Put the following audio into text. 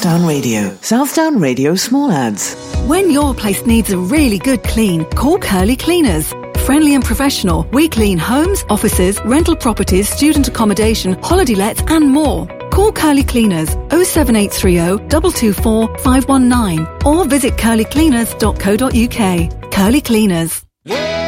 Southdown Radio. Southdown Radio small ads. When your place needs a really good clean, call Curly Cleaners. Friendly and professional, we clean homes, offices, rental properties, student accommodation, holiday lets and more. Call Curly Cleaners 07830 224 519 or visit curlycleaners.co.uk. Curly Cleaners.